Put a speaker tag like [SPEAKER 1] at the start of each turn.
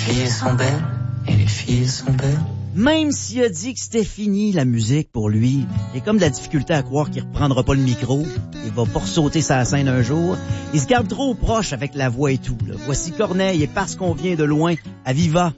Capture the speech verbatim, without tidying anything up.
[SPEAKER 1] filles sont belles et les filles sont belles.
[SPEAKER 2] Même s'il a dit que c'était fini, la musique, pour lui, il a comme de la difficulté à croire qu'il reprendra pas le micro. Il va pas ressauter sa scène un jour. Il se garde trop proche avec la voix et tout, là. Voici Corneille et Parce qu'on vient de loin, à Viva.